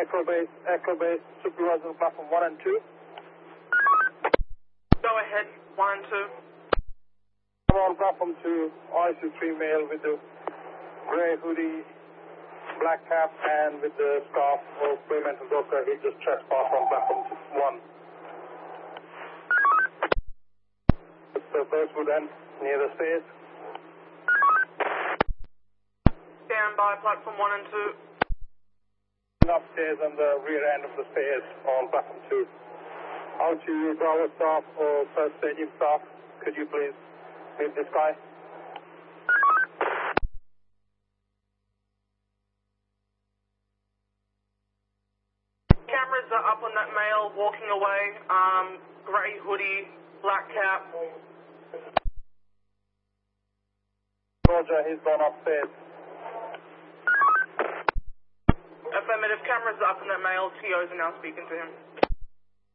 Echo Base, supervisor platform 1 and 2. Go ahead, 1 and 2. I'm on platform 2, RSU3 male with the grey hoodie, black cap, and with the scarf or paymental broker. He just trespassed on platform 1. The first would end near the stairs. Stand by platform 1 and 2. Upstairs on the rear end of the stairs on platform 2. Out to Bravo staff or first stadium staff, could you please meet this guy? Cameras are up on that male walking away, grey hoodie, black cap. Roger, he's gone upstairs. Affirmative, cameras are up on that male, TOs are now speaking to him.